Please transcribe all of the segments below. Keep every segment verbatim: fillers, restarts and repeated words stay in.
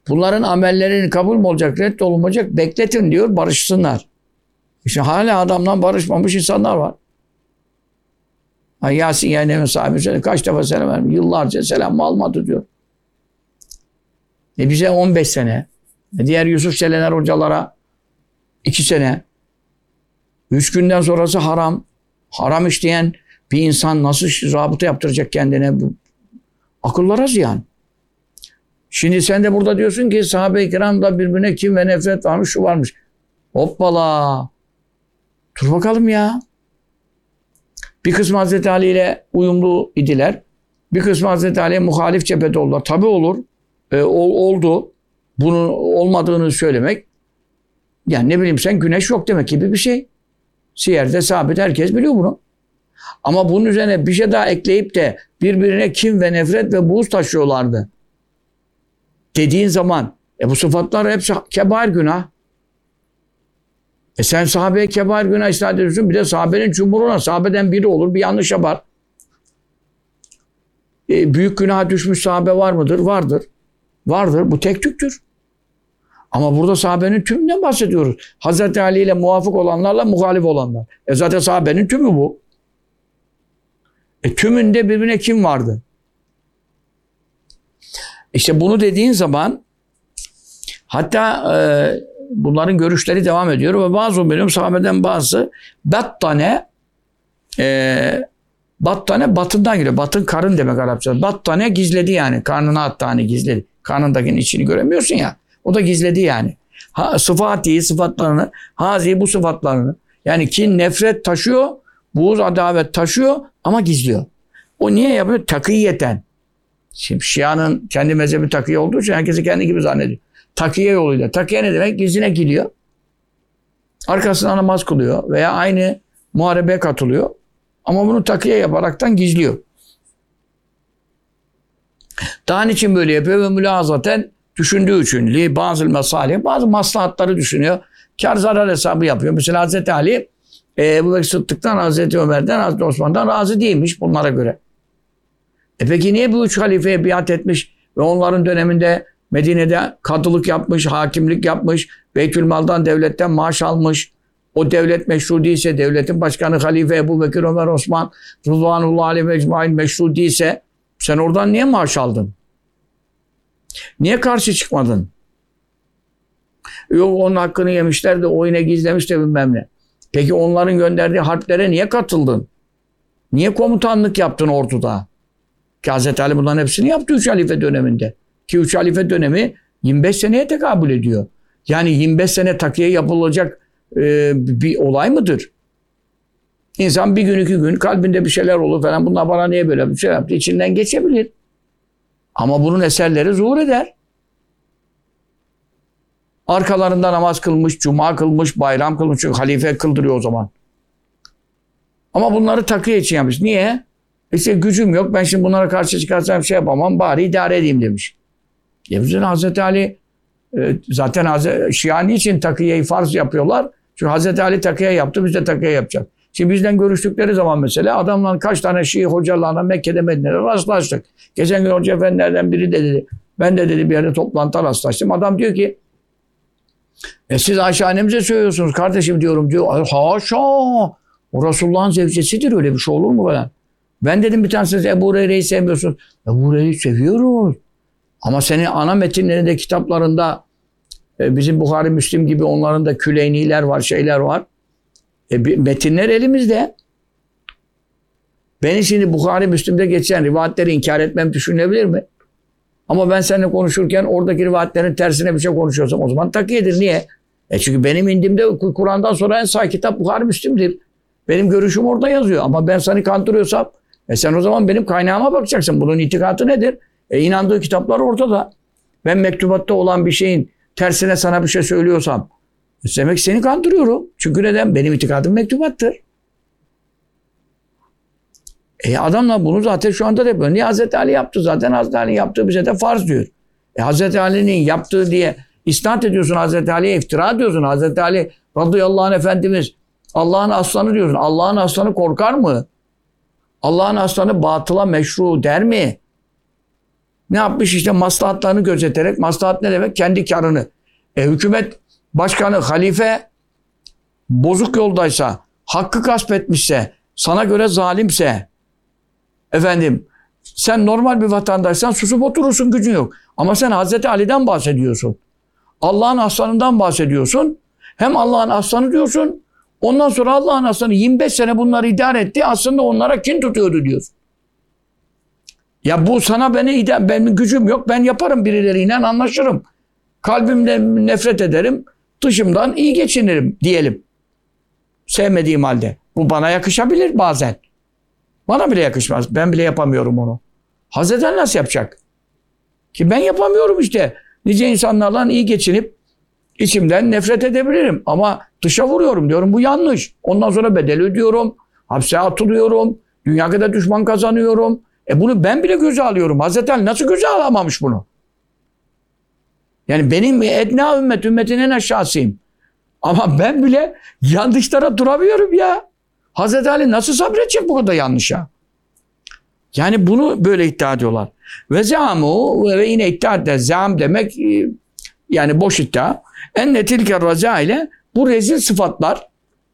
Bunların amellerinin kabul mü olacak, reddolunmayacak? Bekletin diyor, barışsınlar. İşte hala adamdan barışmamış insanlar var. Yasin Yeğen'in sahibi kaç defa selam vermiş. Yıllarca selam almadı diyor. E bize on beş sene. E diğer Yusuf Çelener hocalara iki sene. Üç günden sonrası haram. Haram işleyen bir insan nasıl rabıta yaptıracak kendine? Bu akıllara ziyan. Şimdi sen de burada diyorsun ki sahabe-i kiram da birbirine kin ve nefret varmış, şu varmış. Hoppala. Dur bakalım ya. Bir kısmı Hazreti Ali ile uyumlu idiler. Bir kısmı Hazreti Ali'ye muhalif cephede oldular. Tabii olur. E, ol, oldu. Bunun olmadığını söylemek. Yani ne bileyim sen güneş yok demek gibi bir şey. Siyer'de sabit, herkes biliyor bunu. Ama bunun üzerine bir şey daha ekleyip de birbirine kin ve nefret ve buğz taşıyorlardı. Dediğin zaman e bu sıfatlar hepsi kebair günah. E sen sahabeye kebair günah isnat ediyorsun. Bir de sahabenin cumhuruna, sahabeden biri olur, bir yanlış yapar. E, büyük günaha düşmüş sahabe var mıdır? Vardır. Vardır. Bu tek tüktür. Ama burada sahabenin tümünden bahsediyoruz. Hazreti Ali ile muvafık olanlarla muhalif olanlar. E zaten sahabenin tümü bu. E tümünde birbirine kim vardı? İşte bunu dediğin zaman hatta e, bunların görüşleri devam ediyor ve bazı benim sahabeden bazı battane e, battane batından geliyor. Batın karın demek Arapça. Battane gizledi yani. Karnına attı hani gizledi. Karnındakinin içini göremiyorsun ya. O da gizledi yani. Ha, sıfati sıfatlarını, hazi bu sıfatlarını. Yani kin, nefret taşıyor, buğz, adavet taşıyor ama gizliyor. O niye yapıyor? Takiyeten. Şimdi Şia'nın kendi mezhebi takiye olduğu için herkesi kendi gibi zannediyor. Takiye yoluyla. Takiye ne demek? Gizline giriyor. Arkasına namaz kılıyor veya aynı muharebeye katılıyor. Ama bunu takiye yaparaktan gizliyor. Daha niçin böyle yapıyor? Ve mülazaten düşündüğü için. Li bazı mesalih, bazı maslahatları düşünüyor. Kar zarar hesabı yapıyor. Mesela Hazreti Ali e, Ebu Bekir Sıddık'tan, Hazreti Ömer'den, Hazreti Osman'dan razı değilmiş bunlara göre. E peki niye bu üç halifeye biat etmiş ve onların döneminde Medine'de kadılık yapmış, hakimlik yapmış, Beytülmal'dan, devletten maaş almış, o devlet meşru değilse, devletin başkanı halife Ebu Bekir, Ömer, Osman, Rıdvanullah aleyhi ecmaîn meşru değilse sen oradan niye maaş aldın? Niye karşı çıkmadın? Yok onun hakkını yemişler de o yine gizlemiş de bilmem ne. Peki onların gönderdiği harplere niye katıldın? Niye komutanlık yaptın orduda? Ki Hazreti Ali bunların hepsini yaptı üç halife döneminde. Ki üç halife dönemi yirmi beş seneye tekabül ediyor. Yani yirmi beş sene takiye yapılacak e, bir olay mıdır? İnsan bir gün iki gün kalbinde bir şeyler olur falan. Bunlar bana niye böyle bir şey yaptı? İçinden geçebilir. Ama bunun eserleri zuhur eder. Arkalarında namaz kılmış, cuma kılmış, bayram kılmış. Çünkü halife kıldırıyor o zaman. Ama bunları takiye için yapmış. Niye? İşte gücüm yok. Ben şimdi bunlara karşı çıkarsam şey yapamam. Bari idare edeyim demiş. Ya Hazreti Ali e, zaten Hazreti, Şia niçin takiyeyi farz yapıyorlar? Çünkü Hazreti Ali takiye yaptı. Biz de takiye yapacak. Şimdi bizden görüştükleri zaman mesela adamların kaç tane Şii hocalarla Mekke'de Medine'de rastlaştık. Geçen gün hoca efendilerden biri de dedi. Ben de dedi bir yerde toplantıda rastlaştım. Adam diyor ki e siz Ayşe annemize söylüyorsunuz kardeşim diyorum diyor. Haşa! O Resulullah'ın zevcesidir, öyle bir şey olur mu falan? Ben dedim bir tanesi Ebu Hureyre'yi sevmiyorsunuz. Ebu Hureyre'yi seviyoruz. Ama senin ana metinlerinde, kitaplarında e, bizim Buhari, Müslim gibi onların da küleyniler var, şeyler var. E, metinler elimizde. Beni şimdi Buhari, Müslim'de geçen rivayetleri inkar etmem düşünülebilir mi? Ama ben seninle konuşurken oradaki rivayetlerin tersine bir şey konuşuyorsam o zaman takiyedir. Niye? E çünkü benim indimde Kur'an'dan sonra en sahih kitap Buhari, Müslim'dir. Benim görüşüm orada yazıyor. Ama ben seni kandırıyorsam e sen o zaman benim kaynağıma bakacaksın. Bunun itikatı nedir? E inandığı kitaplar ortada. Ben mektubatta olan bir şeyin tersine sana bir şey söylüyorsam e demek seni kandırıyorum. Çünkü neden? Benim itikadım mektubattır. E adamlar bunu zaten şu anda da yapıyor. Niye Hazreti Ali yaptı? Zaten Hazreti Ali yaptığı bize de farz diyor. E Hazreti Ali'nin yaptığı diye isnat ediyorsun, Hazreti Ali'ye iftira diyorsun. Hazreti Ali radıyallahu anh Efendimiz Allah'ın aslanı diyorsun. Allah'ın aslanı korkar mı? Allah'ın aslanı batıla meşru der mi? Ne yapmış işte maslahatlarını gözeterek, maslahat ne demek? Kendi karını. E, hükümet başkanı, halife bozuk yoldaysa, hakkı gasp etmişse, sana göre zalimse, efendim sen normal bir vatandaşsan susup oturursun, gücün yok. Ama sen Hazreti Ali'den bahsediyorsun. Allah'ın aslanından bahsediyorsun. Hem Allah'ın aslanı diyorsun. Ondan sonra Allah'ın aslanı yirmi beş sene bunları idare etti. Aslında onlara kin tutuyordu diyorsun. Ya bu sana beni idare, benim gücüm yok. Ben yaparım, birileriyle anlaşırım. Kalbimden nefret ederim. Dışımdan iyi geçinirim diyelim. Sevmediğim halde. Bu bana yakışabilir bazen. Bana bile yakışmaz. Ben bile yapamıyorum onu. Hazreti Ali nasıl yapacak? Ki ben yapamıyorum işte. Nice insanlarla iyi geçinip içimden nefret edebilirim. Ama dışa vuruyorum diyorum. Bu yanlış. Ondan sonra bedel ödüyorum. Hapse atılıyorum. Dünya kadar düşman kazanıyorum. E bunu ben bile göze alıyorum. Hazreti Ali nasıl göze alamamış bunu? Yani benim edna ümmet, ümmetin en aşağısıyım. Ama ben bile yanlışlara duramıyorum ya. Hazreti Ali nasıl sabredecek bu kadar yanlışa? Yani bunu böyle iddia ediyorlar. Ve zamu ve yine iddia eder. Zam demek yani boş iddia. Enne tilke raza ile bu rezil sıfatlar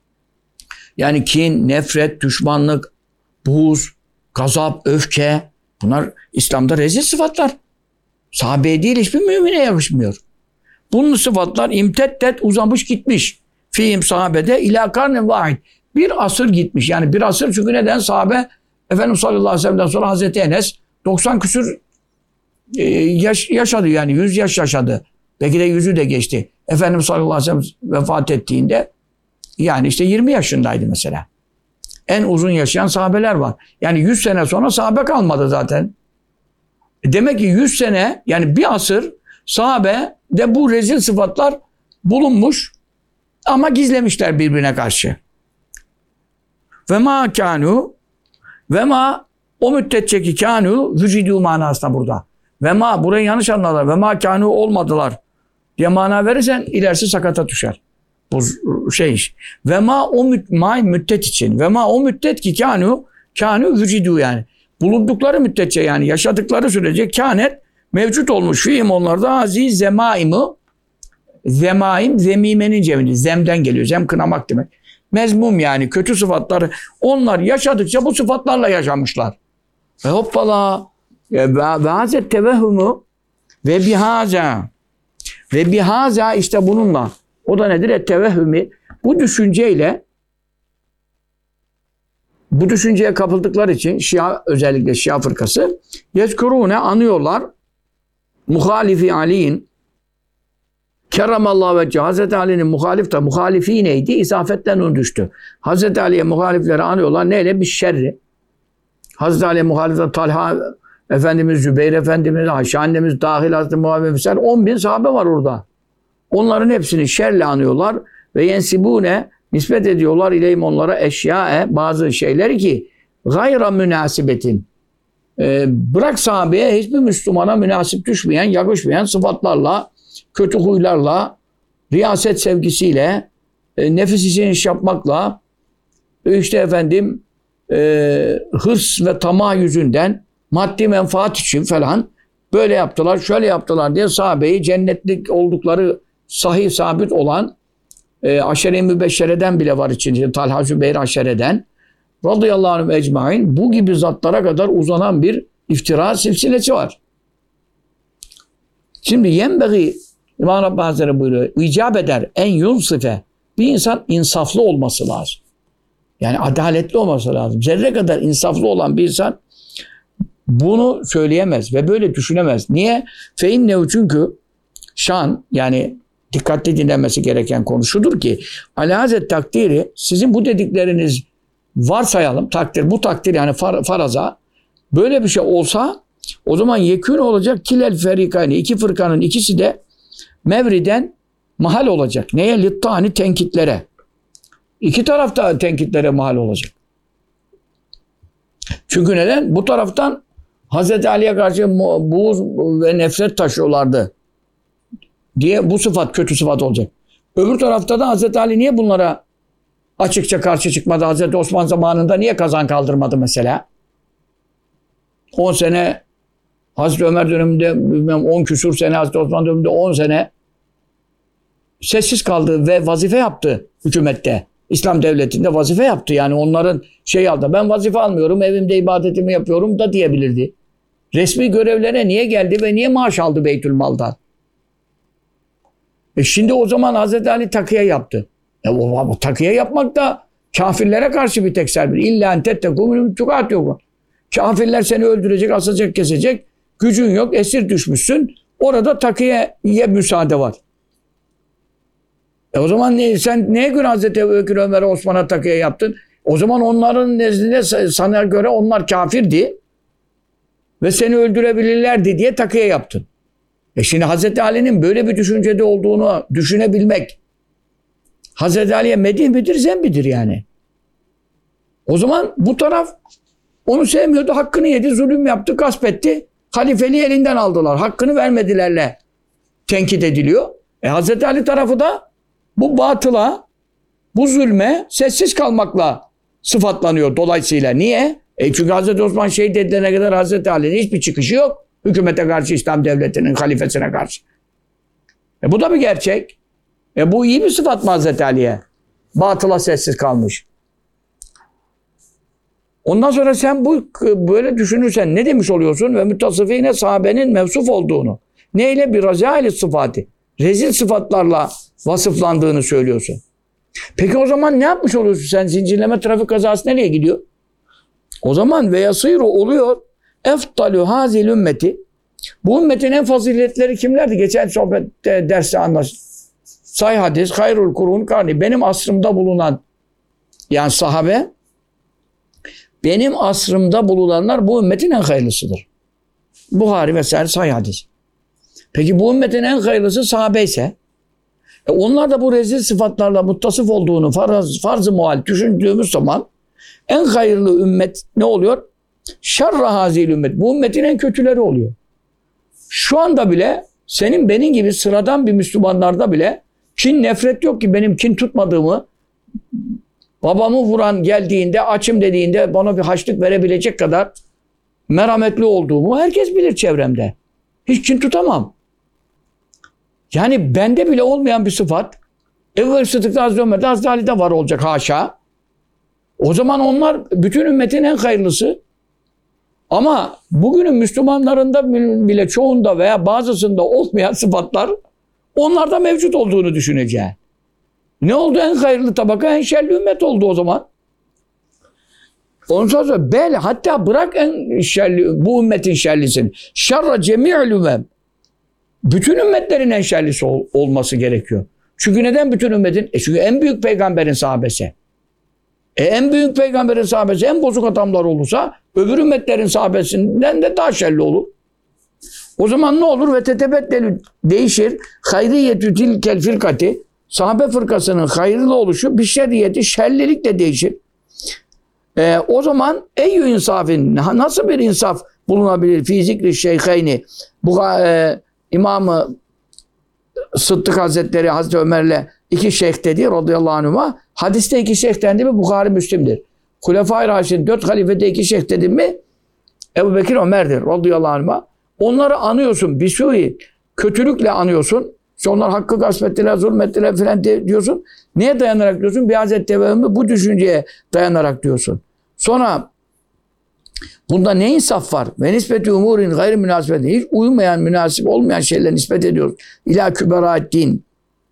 yani kin, nefret, düşmanlık, buğz, gazap, öfke bunlar İslam'da rezil sıfatlar. Sahabeye değil hiçbir mümine yakışmıyor. Bunun sıfatlar imtettet uzamış gitmiş. Fihim sahabede ila karnin vahid. Bir asır gitmiş. Yani bir asır çünkü neden? Sahabe Efendimiz sallallahu aleyhi ve sellem'den sonra Hazreti Enes doksan küsür e, yaş, yaşadı yani yüz yaş yaşadı. Belki de yüzü de geçti. Efendimiz sallallahu aleyhi ve sellem vefat ettiğinde yani işte yirmi yaşındaydı mesela. En uzun yaşayan sahabeler var. Yani yüz sene sonra sahabe kalmadı zaten. Demek ki yüz sene yani bir asır sahabe de bu rezil sıfatlar bulunmuş ama gizlemişler birbirine karşı. Ve ma kanu ve ma o müddetçe ki kanu vücudu manasında burada. Ve ma burayı yanlış anladılar. Ve ma kanu olmadılar diye mana verirsen ilerisi sakata düşer. Bu şey iş. Ve ma o müt, ma müddet için. Ve ma o müddet ki kanu kanu vücudu yani. Bulundukları müddetçe yani yaşadıkları sürece kânet mevcut olmuş. Fihim onlarda aziz zemaimı zemaim zemimenin cemini. Zemden geliyor. Zem kınamak demek. Mezmum yani kötü sıfatları. Onlar yaşadıkça bu sıfatlarla yaşamışlar. Ve hoppala ve hazet tevehhumu ve bihaza ve bihaza işte bununla. O da nedir? Et tevehhumi. Bu düşünceyle bu düşünceye kapıldıkları için Şia özellikle Şia fırkası yezkurune anıyorlar muhalifi Ali'in kerramallahu vecce Hazreti Ali'nin muhalif de muhalifi neydi? İzafetten onu düştü. Hazreti Ali'ye muhalifleri anıyorlar. Neyle? Bir şerri. Hazreti Ali'ye muhalifler Talha Efendimiz, Zübeyir Efendimiz, Ayşe annemiz dahil Hazreti Muhammed Efendimiz on bin sahabe var orada. Onların hepsini şerle anıyorlar ve yensibune nispet ediyorlar ileyhim onlara eşyae bazı şeyleri ki gayra münasibetin ee, bırak sahabeye hiçbir Müslümana münasip düşmeyen, yakışmayan sıfatlarla, kötü huylarla, riyaset sevgisiyle, e, nefis için iş yapmakla, işte efendim e, hırs ve tamah yüzünden maddi menfaat için falan böyle yaptılar, şöyle yaptılar diye sahabeyi cennetlik oldukları sahih sabit olan e, aşere-i mübeşşereden bile var içinde. Talha Zübeyir aşereden radıyallahu anh ecmaîn bu gibi zatlara kadar uzanan bir iftira silsilesi var. Şimdi yenbeği İmam Rabbani Hazretleri buyuruyor. İcap eder en yunsife. Bir insan insaflı olması lazım. Yani adaletli olması lazım. Zerre kadar insaflı olan bir insan bunu söyleyemez ve böyle düşünemez. Niye? Feinnehu çünkü şan yani dikkatli dinlenmesi gereken konu şudur ki alâzet takdiri sizin bu dedikleriniz varsayalım takdir bu takdir yani far, faraza böyle bir şey olsa o zaman yekûn olacak kilel ferikayni iki fırkanın ikisi de mevriden mahal olacak. Neye? Littani tenkitlere. İki tarafta tenkitlere mahal olacak. Çünkü neden? Bu taraftan Hazreti Ali'ye karşı buğz ve nefret taşıyorlardı diye bu sıfat kötü sıfat olacak. Öbür tarafta da Hazreti Ali niye bunlara açıkça karşı çıkmadı? Hazreti Osman zamanında niye kazan kaldırmadı mesela? on sene Hazreti Ömer döneminde bilmem on küsur sene, Hazreti Osman döneminde on sene sessiz kaldı ve vazife yaptı hükümette. İslam devletinde vazife yaptı. Yani onların şey aldı. Ben vazife almıyorum, evimde ibadetimi yapıyorum da diyebilirdi. Resmi görevlere niye geldi ve niye maaş aldı Beytülmal'dan? E şimdi o zaman Hazreti Ali takıya yaptı. E o, o takıya yapmak da kafirlere karşı bir tek serbest. İlla entettekum tukat yok. Kafirler seni öldürecek, asacak, kesecek. Gücün yok, esir düşmüşsün. Orada takıya müsaade var. E o zaman ne, sen neye göre Hazreti Ebubekir, Ömer'e, Osman'a takıya yaptın? O zaman onların nezdinde sana göre onlar kafirdi. Ve seni öldürebilirlerdi diye takıya yaptın. E şimdi Hazreti Ali'nin böyle bir düşüncede olduğunu düşünebilmek, Hazreti Ali'ye medih midir, zembidir yani. O zaman bu taraf onu sevmiyordu, hakkını yedi, zulüm yaptı, gasp etti. Halifeliği elinden aldılar, hakkını vermedilerle tenkit ediliyor. E Hazreti Ali tarafı da bu batıla, bu zulme sessiz kalmakla sıfatlanıyor dolayısıyla. Niye? E çünkü Hazreti Osman şehit edilene kadar Hazreti Ali'nin hiçbir çıkışı yok. Hükümete karşı, İslam devletinin halifesine karşı. E bu da bir gerçek. E bu iyi bir sıfat mı Hazreti Ali'ye? Batıla sessiz kalmış. Ondan sonra sen bu böyle düşünürsen ne demiş oluyorsun? Ve müttasıfine sahabenin mevsuf olduğunu. Neyle? Bir razaili sıfatı. Rezil sıfatlarla vasıflandığını söylüyorsun. Peki o zaman ne yapmış oluyorsun sen? Zincirleme trafik kazası nereye gidiyor? O zaman ve yasîru oluyor. Eftalü hazil ümmeti. Bu ümmetin en faziletleri kimlerdi? Geçen sohbette, derste anlaştık. Say hadis, hayrul kurun karni. Benim asrımda bulunan, yani sahabe, benim asrımda bulunanlar bu ümmetin en hayırlısıdır. Buhari vesaire say hadis. Peki bu ümmetin en hayırlısı sahabe ise, e onlar da bu rezil sıfatlarla muttasıf olduğunu farz, farz-ı muhal düşündüğümüz zaman en hayırlı ümmet ne oluyor? Şerra hazil ümmet. Bu ümmetin en kötüleri oluyor. Şu anda bile senin benim gibi sıradan bir Müslümanlarda bile kin, nefret yok ki benim kin tutmadığımı, babamı vuran geldiğinde, açım dediğinde bana bir haçlık verebilecek kadar merhametli olduğumu herkes bilir çevremde. Hiç kin tutamam. Yani bende bile olmayan bir sıfat Ebu Bekir Sıddık'ta, Hazreti Ömer'de, Hazreti Ali'de var olacak haşa. O zaman onlar bütün ümmetin en hayırlısı. Ama bugünün Müslümanlarında bile çoğunda veya bazısında olmayan sıfatlar onlarda mevcut olduğunu düşüneceğim. Ne oldu? En hayırlı tabaka en şerli ümmet oldu o zaman. Ondan sonra bel, hatta bırak en şerli, bu ümmetin şerlisini. Şerra cemi'ül ümmem. Bütün ümmetlerin en şerlisi ol, olması gerekiyor. Çünkü neden bütün ümmetin? E çünkü en büyük peygamberin sahabesi. E en büyük peygamberin sahabesi en bozuk adamlar olursa öbür ümmetlerin sahabesinden de daha şerli olur. O zaman ne olur? Ve tetebeddelü değişir. Hayriyetü tilkel firkati, sahabe fırkasının hayırlı oluşu bir şerriyeti, şerlilik de değişir. E, o zaman eyyü insafin, nasıl bir insaf bulunabilir? Fî zikri şeyheyni, bu e, İmam-ı Sıddık Hazretleri Hazreti Ömer'le iki şeyh dedi radıyallahu anhuma. Hadiste iki şeyh dendi mi Bukhari Müslim'dir. Hulefai Raşidin dört halifede iki şeyh dedi mi Ebu Bekir Ömer'dir radıyallahu anhuma. Onları anıyorsun. Bir sui kötülükle anıyorsun. İşte onlar hakkı gasp ettiler, zulmettiler filan diyorsun. Neye dayanarak diyorsun? Bir Hazreti Tevehümü bu düşünceye dayanarak diyorsun. Sonra bunda ne insaf var? Ve nispeti umurin gayri münasebeti. Hiç uymayan, münasip olmayan şeylere nispet ediyoruz. İlâ küberâet din.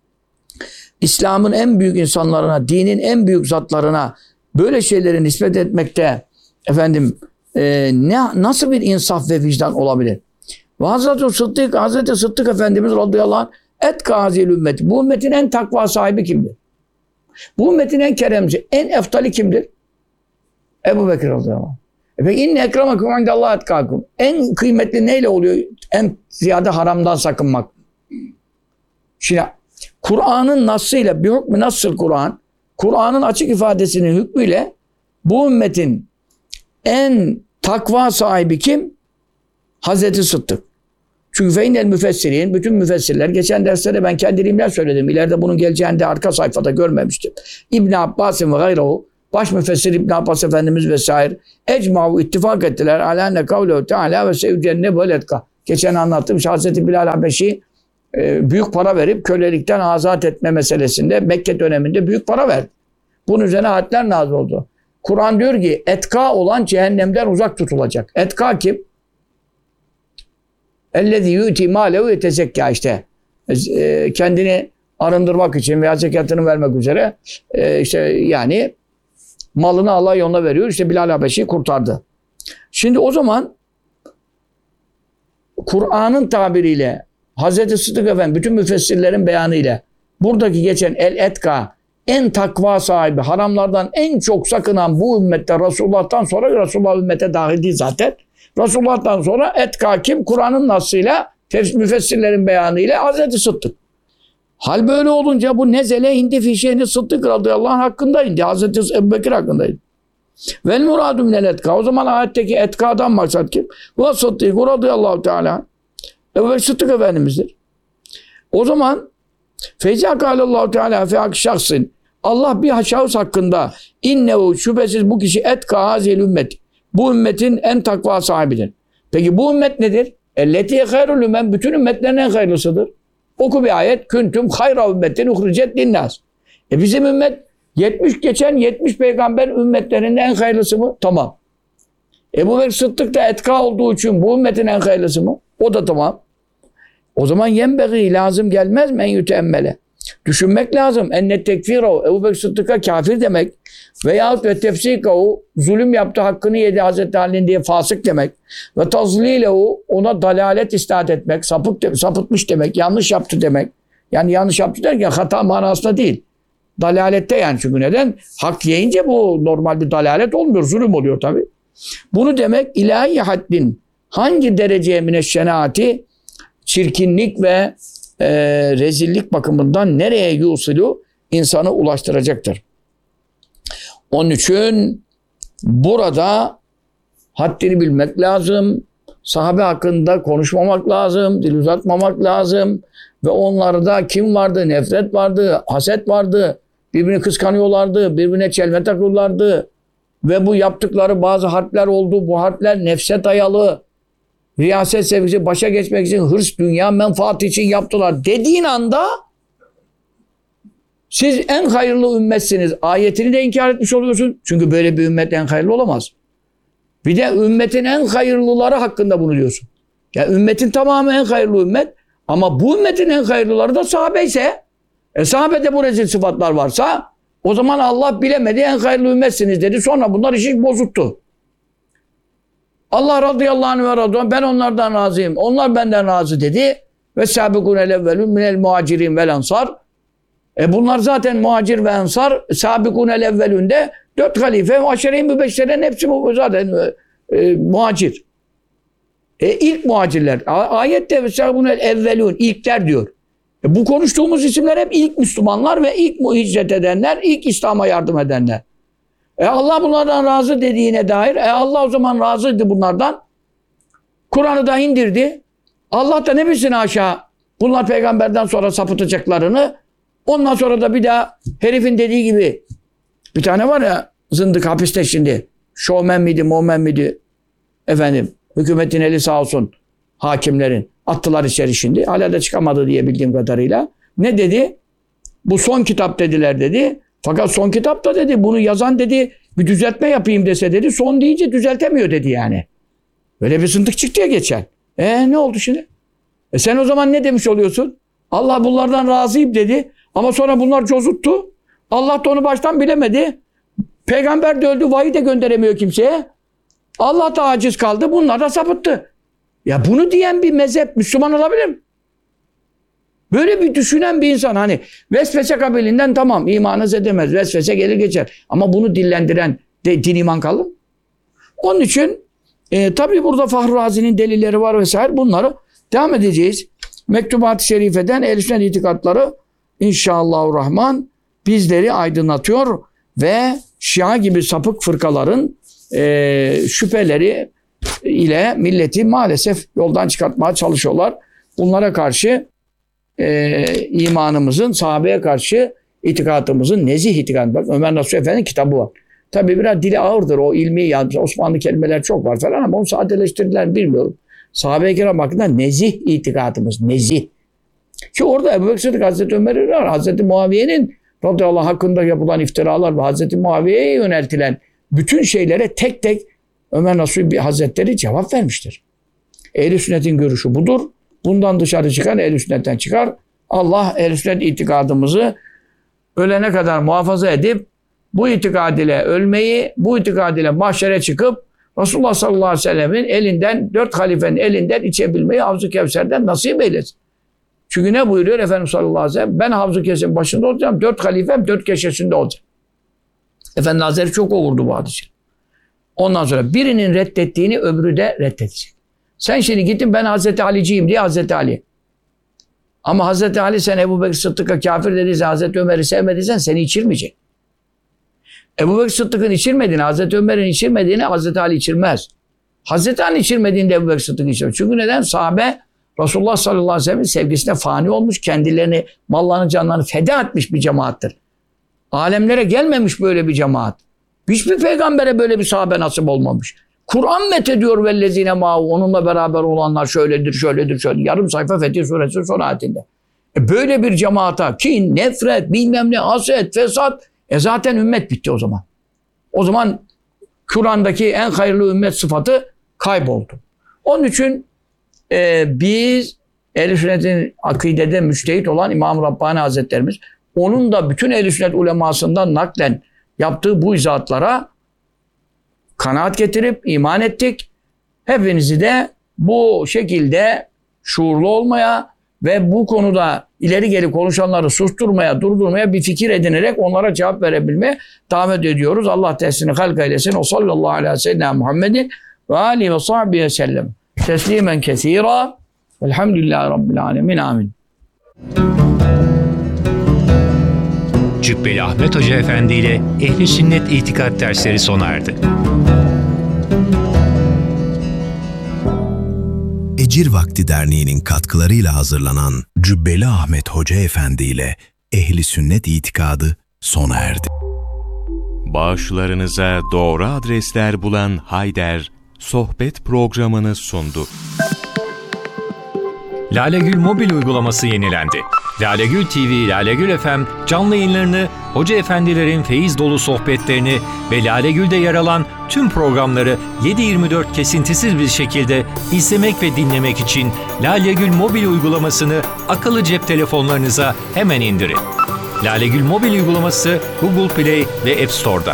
İslam'ın en büyük insanlarına, dinin en büyük zatlarına böyle şeyleri nispet etmekte efendim e, ne nasıl bir insaf ve vicdan olabilir? Ve Hazreti Sıddık, Hazreti Sıddık Efendimiz radıyallahu anh et gazil ümmeti. Bu ümmetin en takva sahibi kimdir? Bu ümmetin en keremci, en eftali kimdir? Ebu Bekir radıyallahu anh. E peki inne ekremakum indallah etkakum. En kıymetli neyle oluyor? En ziyade haramdan sakınmak. Şimdi Kur'an'ın nasıyla, bir hükmü nasıl Kur'an, Kur'an'ın açık ifadesinin hükmüyle bu ümmetin en takva sahibi kim? Hazreti Sıddık. Çünkü feynel müfessirin, bütün müfessirler, geçen derslerde ben kendiliğimden söyledim. İleride bunun geleceğini de arka sayfada görmemiştim. İbn Abbas'ın ve gayrehu, baş müfessir İbn Abbas Efendimiz vesaire ecmavu ittifak ettiler. Alâne kavlehu teâlâ ve sevcenne veletka. Geçen anlattığım Hazreti Bilal Habeşi e, büyük para verip kölelikten azat etme meselesinde Mekke döneminde büyük para verdi. Bunun üzerine ayetler nazil oldu. Kur'an diyor ki etka olan cehennemden uzak tutulacak. Etka kim? Ellezî yu'ti mâlehu yetezekka işte. E, kendini arındırmak için veya zekatını vermek üzere e, işte yani malını Allah yoluna veriyor. İşte Bilal Habeşi'yi kurtardı. Şimdi o zaman Kur'an'ın tabiriyle Hazreti Sıddık Efendi bütün müfessirlerin beyanıyla buradaki geçen el etka en takva sahibi, haramlardan en çok sakınan bu ümmette Resulullah'tan sonra Resulullah ümmete dahil değil zaten. Resulullah'tan sonra etka kim? Kur'an'ın nasıyla müfessirlerin beyanıyla Hazreti Sıddık. Hal böyle olunca bu nezele indi fişehini Sıddık radıyallahu anh hakkında indi. Hazreti Ebubekir hakkında indi. Vel muradu minel etka. O zaman ayetteki etkadan maksat kim? Bu Sıddık radıyallahu teala. Ebubekir Sıddık Efendimiz'dir. O zaman feyza kâlallahu teala fi hak şahsın. Allah bir şahıs hakkında innehu şüphesiz bu kişi etka hazil ümmet. Bu ümmetin en takva sahibidir. Peki bu ümmet nedir? Elleti hayrul ümmet. Bütün ümmetlerin en hayırlısıdır. Oku bir ayet. Küntüm hayra ümmetin uhricet linnas. E bizim ümmet yetmiş geçen yetmiş peygamber ümmetlerinin en hayırlısı mı? Tamam. Ebu Bekir Sıddık da etka olduğu için bu ümmetin en hayırlısı mı? O da tamam. O zaman yenbeği lazım gelmez men yüteemmele. Düşünmek lazım. Enne tekfirahu Ebu Bekir Sıddık'a kafir demek veyahut ve tefsikahu zulüm yaptı hakkını yedi Hazreti Ali'nin diye fasık demek ve tazlilehu ona dalalet istat etmek, sapık de, sapıtmış demek, yanlış yaptı demek. Yani yanlış yaptı derken hata manasında değil. Dalalette yani çünkü neden? Hak yiyince bu normal bir dalalet olmuyor. Zulüm oluyor tabi. Bunu demek ilahi haddin hangi dereceye mineşşenaati çirkinlik ve e, rezillik bakımından nereye yusilu insanı ulaştıracaktır. Onun için burada haddini bilmek lazım. Sahabe hakkında konuşmamak lazım. Dil uzatmamak lazım. Ve onlarda kim vardı? Nefret vardı. Haset vardı. Birbirini kıskanıyorlardı. Birbirine çelme takıyorlardı. Ve bu yaptıkları bazı harpler oldu. Bu harpler nefse dayalı. Riyaset sevgisi, başa geçmek için, hırs, dünya menfaati için yaptılar dediğin anda siz en hayırlı ümmetsiniz. Ayetini de inkar etmiş oluyorsun. Çünkü böyle bir ümmet en hayırlı olamaz. Bir de ümmetin en hayırlıları hakkında bunu diyorsun. Ya yani ümmetin tamamı en hayırlı ümmet ama bu ümmetin en hayırlıları da sahabe ise e sahabede bu rezil sıfatlar varsa o zaman Allah bilemedi en hayırlı ümmetsiniz dedi. Sonra bunlar işi bozuttu. Allah radıyallahu anh ve radıyallahu ben onlardan razıyım. Onlar benden razı dedi. Ve sâbikûnel evvelûn minel muhacirin vel ensar. E bunlar zaten muhacir ve ensar. Sâbikûnel evvelûnde dört halife aşere-i mübeşşerenin hepsi bu zaten e, e, muhacir. E, ilk muhacirler. Ayette ve sâbikûnel evvelûn ilkler diyor. E, bu konuştuğumuz isimler hep ilk Müslümanlar ve ilk hicret edenler, ilk İslam'a yardım edenler. E Allah bunlardan razı dediğine dair, e Allah o zaman razıydı bunlardan. Kur'an'ı da indirdi. Allah da ne bilsin aşağı bunlar peygamberden sonra sapıtacaklarını. Ondan sonra da bir daha herifin dediği gibi bir tane var ya zındık hapiste şimdi. Şovmen miydi, momen miydi? Efendim hükümetin eli sağ olsun hakimlerin. Attılar içeri şimdi. Hala da çıkamadı diye bildiğim kadarıyla. Ne dedi? Bu son kitap dediler dedi. Fakat son kitapta dedi bunu yazan dedi bir düzeltme yapayım dese dedi son deyince düzeltemiyor dedi yani. Böyle bir sıntık çıktı ya geçen. E ne oldu şimdi? E sen o zaman ne demiş oluyorsun? Allah bunlardan razıyım dedi ama sonra bunlar cozuttu. Allah da onu baştan bilemedi. Peygamber de öldü vahiy de gönderemiyor kimseye. Allah da aciz kaldı bunlar da sapıttı. Ya bunu diyen bir mezhep Müslüman olabilir mi? Böyle bir düşünen bir insan hani vesvese kabilinden tamam imanı zedemez. Vesvese gelir geçer. Ama bunu dillendiren de, din iman kalır. Onun için e, tabii burada Fahri Razi'nin delilleri var vesaire. Bunları devam edeceğiz. Mektubat-ı Şerife'den Ehl-i Sünnet itikatları inşallahurrahman bizleri aydınlatıyor ve Şia gibi sapık fırkaların e, şüpheleri ile milleti maalesef yoldan çıkartmaya çalışıyorlar. Bunlara karşı e, imanımızın sahabeye karşı itikadımızın nezih itikadı. Bak Ömer Nasuh Efendi'nin kitabı var. Tabi biraz dili ağırdır o ilmi yani Osmanlı kelimeler çok var falan ama onu sadeleştirdiler bilmiyorum. Sahabe-i kiram hakkında nezih itikadımız, nezih. Ki orada Ebu Bekir Sıddık Hazreti Ömer'i var. Hazreti Muaviye'nin radıyallahu anh hakkında yapılan iftiralar ve Hazreti Muaviye'ye yöneltilen bütün şeylere tek tek Ömer Nasuhi Hazretleri cevap vermiştir. Ehl-i sünnetin görüşü budur. Bundan dışarı çıkan ehl-i sünnetten çıkar. Allah ehl-i sünnet itikadımızı ölene kadar muhafaza edip bu itikad ile ölmeyi, bu itikad ile mahşere çıkıp Resulullah sallallahu aleyhi ve sellemin elinden, dört halifenin elinden içebilmeyi Havz-ı Kevser'den nasip eylesin. Çünkü ne buyuruyor Efendimiz sallallahu aleyhi ve sellem? Ben Havz-ı Kevser'in başında olacağım, dört halifem dört köşesinde olacak. Efendimiz Hazretleri çok ovurdu bu hadisi. Ondan sonra birinin reddettiğini öbürü de reddedecek. Sen şimdi gittin ben Hazreti Ali'ciyim diye Hazreti Ali. Ama Hazreti Ali sen Ebu Bekir Sıddık'a kafir dediyse, Hazreti Ömer'i sevmediysen seni içirmeyecek. Ebu Bekir Sıddık'ın içirmediğini, Hazreti Ömer'in içirmediğini Hazreti Ali içirmez. Hazreti Ali içirmediğinde Ebu Bekir Sıddık içirmez. Çünkü neden? Sahabe Resulullah sallallahu aleyhi ve sellem'in sevgisine fani olmuş, kendilerini, mallarını, canlarını feda etmiş bir cemaattir. Alemlere gelmemiş böyle bir cemaat. Hiçbir peygambere böyle bir sahabe nasip olmamış. Kur'an methediyor vellezine ma'u, onunla beraber olanlar şöyledir, şöyledir, şöyle. Yarım sayfa Fetih Suresi son ayetinde. E böyle bir cemaata kin, nefret, bilmem ne, haset, fesat, e zaten ümmet bitti o zaman. O zaman Kur'an'daki en hayırlı ümmet sıfatı kayboldu. Onun için e, biz Ehl-i Sünnet'in akidede müçtehit olan İmam Rabbani Hazretlerimiz, onun da bütün Ehl-i Sünnet ulemasından naklen yaptığı bu izahatlara kanaat getirip iman ettik. Hepinizi de bu şekilde şuurlu olmaya ve bu konuda ileri geri konuşanları susturmaya, durdurmaya bir fikir edinerek onlara cevap verebilmeye davet ediyoruz. Allah teslini halk eylesin. O sallallahu aleyhi ve sellem Muhammedin ve aleyhi ve sahbihi ve sellem. Teslimen kesira. Velhamdülillahi Rabbil alemin. Amin. Cübbeli Ahmet Hoca Efendi ile Ehl-i Sünnet İtikad dersleri sona erdi. Ecir Vakti Derneği'nin katkılarıyla hazırlanan Cübbeli Ahmet Hoca Efendi ile Ehl-i Sünnet İtikadı sona erdi. Bağışlarınıza doğru adresler bulan Hayder, sohbet programını sundu. Lalegül mobil uygulaması yenilendi. Lalegül T V, Lalegül F M canlı yayınlarını, hoca efendilerin feyiz dolu sohbetlerini ve Lalegül'de yer alan tüm programları yedi yirmi dört kesintisiz bir şekilde izlemek ve dinlemek için Lalegül mobil uygulamasını akıllı cep telefonlarınıza hemen indirin. Lalegül mobil uygulaması Google Play ve App Store'da.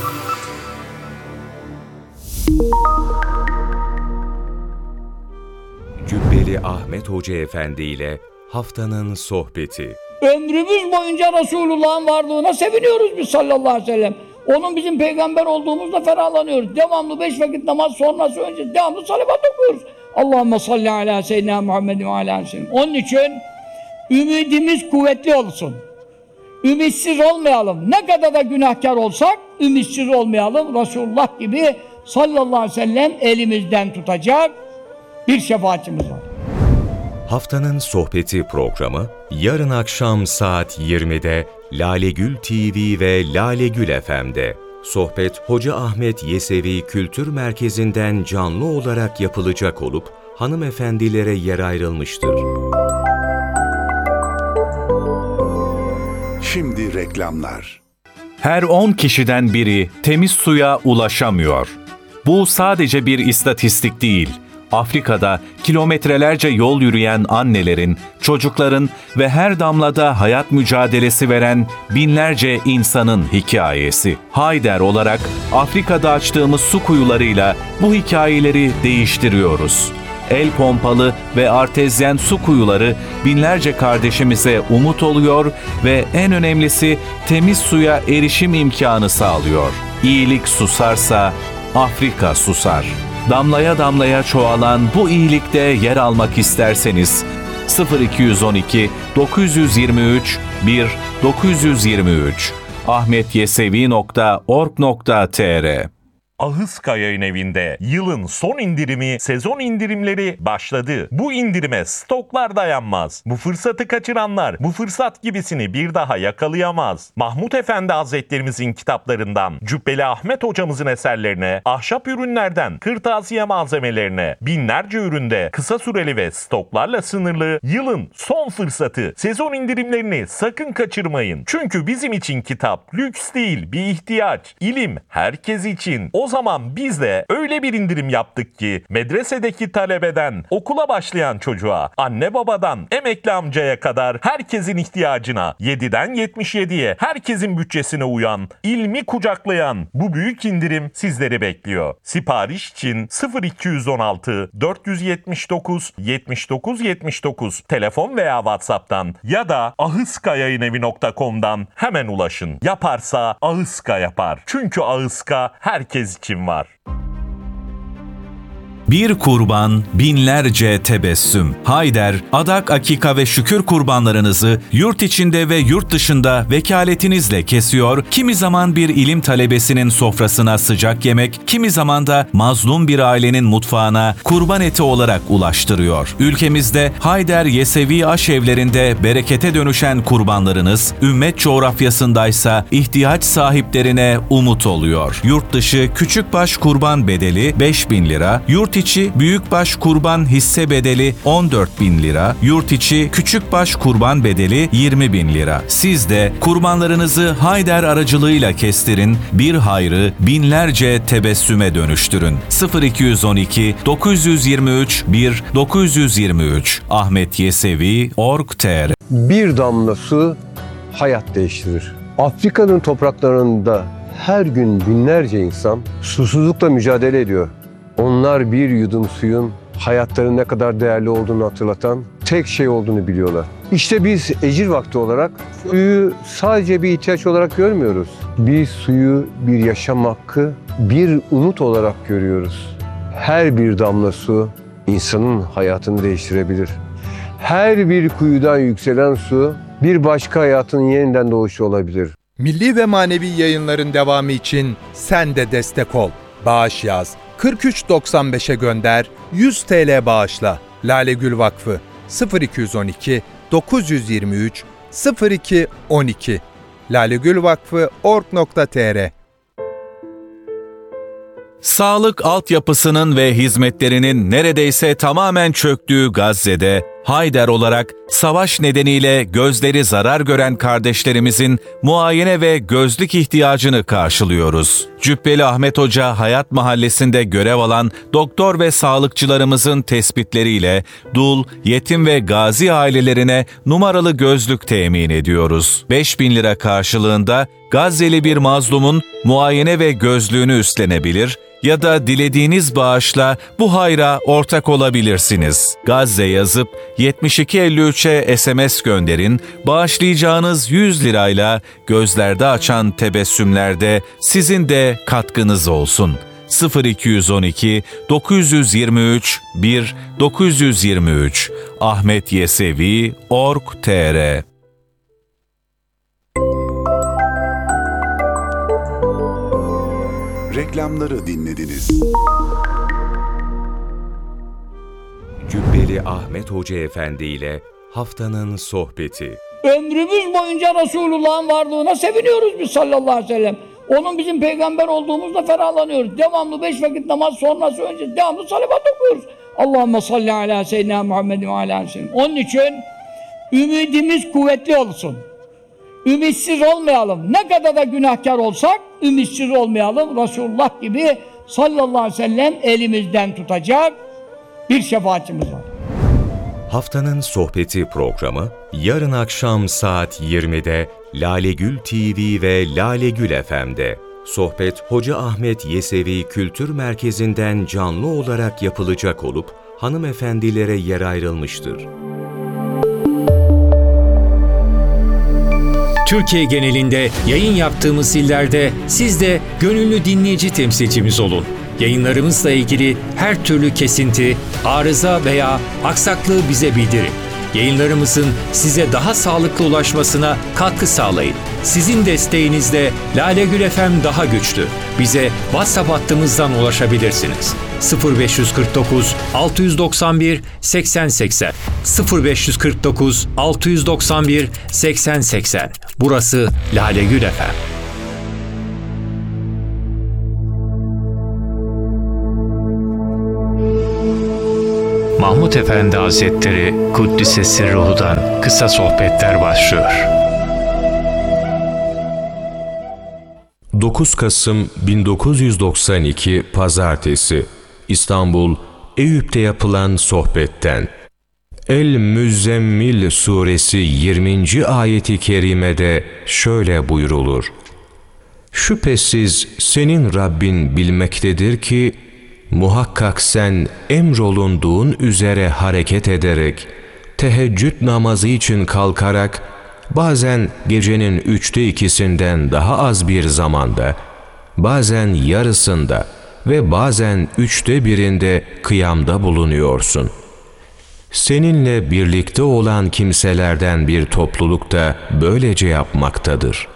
Cübbeli Ahmet Hoca Efendi ile haftanın sohbeti. Ömrümüz boyunca Resulullah'ın varlığına seviniyoruz biz sallallahu aleyhi ve sellem. Onun bizim peygamber olduğumuzda ferahlanıyoruz. Devamlı beş vakit namaz sonrası önce devamlı salavat okuyoruz. Allahümme salli ala seyyidina Muhammedin ve ala seyyidina. Onun için ümidimiz kuvvetli olsun. Ümitsiz olmayalım. Ne kadar da günahkar olsak ümitsiz olmayalım. Resulullah gibi sallallahu aleyhi ve sellem elimizden tutacak bir şefaatçimiz var. Haftanın sohbeti programı yarın akşam saat yirmide Lalegül T V ve Lalegül F M'de. Sohbet Hoca Ahmet Yesevi Kültür Merkezi'nden canlı olarak yapılacak olup hanımefendilere yer ayrılmıştır. Şimdi reklamlar. Her on kişiden biri temiz suya ulaşamıyor. Bu sadece bir istatistik değil. Afrika'da kilometrelerce yol yürüyen annelerin, çocukların ve her damlada hayat mücadelesi veren binlerce insanın hikayesi. Hayder olarak Afrika'da açtığımız su kuyularıyla bu hikayeleri değiştiriyoruz. El pompalı ve artezyen su kuyuları binlerce kardeşimize umut oluyor ve en önemlisi temiz suya erişim imkanı sağlıyor. İyilik susarsa Afrika susar. Damlaya damlaya çoğalan bu iyilikte yer almak isterseniz sıfır iki on iki dokuz yirmi üç bir dokuz yirmi üç ahmetyesevi nokta org nokta tr Ahıska Yayın Evi'nde yılın son indirimi, sezon indirimleri başladı. Bu indirime stoklar dayanmaz. Bu fırsatı kaçıranlar bu fırsat gibisini bir daha yakalayamaz. Mahmut Efendi Hazretlerimizin kitaplarından Cübbeli Ahmet hocamızın eserlerine, ahşap ürünlerden kırtasiye malzemelerine, binlerce üründe kısa süreli ve stoklarla sınırlı yılın son fırsatı. Sezon indirimlerini sakın kaçırmayın. Çünkü bizim için kitap lüks değil, bir ihtiyaç. İlim herkes için. O zaman biz de öyle bir indirim yaptık ki medresedeki talebeden okula başlayan çocuğa, anne babadan emekli amcaya kadar herkesin ihtiyacına, yediden yetmiş yediye herkesin bütçesine uyan, ilmi kucaklayan bu büyük indirim sizleri bekliyor. Sipariş için sıfır iki yüz on altı dört yüz yetmiş dokuz yetmiş dokuz yetmiş dokuz telefon veya WhatsApp'tan ya da ahıskayayinevi nokta com'dan hemen ulaşın. Yaparsa Ahıska yapar. Çünkü Ahıska herkes için var. Bir kurban, binlerce tebessüm. Hayder, adak, akika ve şükür kurbanlarınızı yurt içinde ve yurt dışında vekaletinizle kesiyor, kimi zaman bir ilim talebesinin sofrasına sıcak yemek, kimi zaman da mazlum bir ailenin mutfağına kurban eti olarak ulaştırıyor. Ülkemizde Hayder Yesevi aşevlerinde berekete dönüşen kurbanlarınız, ümmet coğrafyasındaysa ihtiyaç sahiplerine umut oluyor. Yurt dışı küçükbaş kurban bedeli beş bin lira, yurt içi büyükbaş kurban hisse bedeli on dört bin lira, yurt içi küçükbaş kurban bedeli yirmi bin lira. Siz de kurbanlarınızı Hayder aracılığıyla kestirin, bir hayrı binlerce tebessüme dönüştürün. sıfır iki yüz on iki dokuz yüz yirmi üç bir dokuz yüz yirmi üç Ahmet Yesevi nokta org nokta tr. Bir damla su hayat değiştirir. Afrika'nın topraklarında her gün binlerce insan susuzlukla mücadele ediyor. Onlar bir yudum suyun hayatlarının ne kadar değerli olduğunu hatırlatan tek şey olduğunu biliyorlar. İşte biz ecir vakti olarak suyu sadece bir ihtiyaç olarak görmüyoruz. Biz suyu bir yaşam hakkı, bir umut olarak görüyoruz. Her bir damla su insanın hayatını değiştirebilir. Her bir kuyudan yükselen su bir başka hayatın yeniden doğuşu olabilir. Milli ve manevi yayınların devamı için sen de destek ol. Bağış yaz. kırk üç doksan beşe gönder, yüz TL bağışla. Lale Gül Vakfı sıfır iki yüz on iki dokuz yüz yirmi üç sıfır iki on iki lalegülvakfı nokta org nokta tr. Sağlık altyapısının ve hizmetlerinin neredeyse tamamen çöktüğü Gazze'de, Hayder olarak savaş nedeniyle gözleri zarar gören kardeşlerimizin muayene ve gözlük ihtiyacını karşılıyoruz. Cübbeli Ahmet Hoca Hayat Mahallesi'nde görev alan doktor ve sağlıkçılarımızın tespitleriyle dul, yetim ve gazi ailelerine numaralı gözlük temin ediyoruz. beş bin lira karşılığında Gazze'li bir mazlumun muayene ve gözlüğünü üstlenebilir ya da dilediğiniz bağışla bu hayra ortak olabilirsiniz. Gazze yazıp yetmiş iki elli üçe S M S gönderin, bağışlayacağınız yüz lirayla gözlerde açan tebessümlerde sizin de katkınız olsun. sıfır iki yüz on iki dokuz yüz yirmi üç bir dokuz yüz yirmi üç Ahmet Yesevi nokta org nokta tr. Reklamları dinlediniz. Cübbeli Ahmet Hoca Efendi ile haftanın sohbeti. Ömrümüz boyunca Resulullah'ın varlığına seviniyoruz biz sallallahu aleyhi ve sellem. Onun bizim peygamber olduğumuzda ferahlanıyoruz. Devamlı beş vakit namaz sonrası önce devamlı salavat okuyoruz. Allahümme salli ala seyyidina Muhammedin ve ala seyyidina. Onun için ümidimiz kuvvetli olsun. Ümitsiz olmayalım. Ne kadar da günahkar olsak ümitsiz olmayalım. Resulullah gibi sallallahu aleyhi ve sellem elimizden tutacak bir şefaatçimiz var. Haftanın sohbeti programı yarın akşam saat yirmide Lalegül T V ve Lalegül F M'de. Sohbet Hoca Ahmet Yesevi Kültür Merkezi'nden canlı olarak yapılacak olup hanımefendilere yer ayrılmıştır. Türkiye genelinde yayın yaptığımız illerde siz de gönüllü dinleyici temsilcimiz olun. Yayınlarımızla ilgili her türlü kesinti, arıza veya aksaklığı bize bildirin. Yayınlarımızın size daha sağlıklı ulaşmasına katkı sağlayın. Sizin desteğinizle Lale Gül F M daha güçlü. Bize WhatsApp hattımızdan ulaşabilirsiniz. sıfır beş kırk dokuz altı doksan bir seksen seksen sıfır beş kırk dokuz altı doksan bir seksen seksen. Burası Lale Gül F M. Mahmud Efendi Hazretleri Kuddise Sirruhu'dan kısa sohbetler başlıyor. dokuz Kasım bin dokuz yüz doksan iki Pazartesi, İstanbul, Eyüp'te yapılan sohbetten. El-Müzzemmil suresi yirminci ayeti kerimede şöyle buyrulur. Şüphesiz senin Rabbin bilmektedir ki, muhakkak sen emrolunduğun üzere hareket ederek, teheccüd namazı için kalkarak, bazen gecenin üçte ikisinden daha az bir zamanda, bazen yarısında ve bazen üçte birinde kıyamda bulunuyorsun. Seninle birlikte olan kimselerden bir topluluk da böylece yapmaktadır.